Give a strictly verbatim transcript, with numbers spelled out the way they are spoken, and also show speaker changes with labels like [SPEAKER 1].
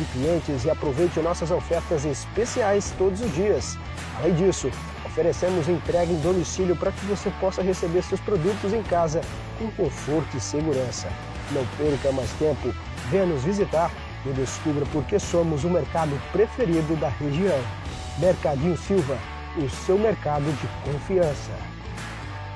[SPEAKER 1] de clientes e aproveite nossas ofertas especiais todos os dias. Além disso, oferecemos entrega em domicílio para que você possa receber seus produtos em casa com conforto e segurança. Não perca mais tempo, venha nos visitar e descubra por que somos o mercado preferido da região. Mercadinho Silva, o seu mercado de confiança.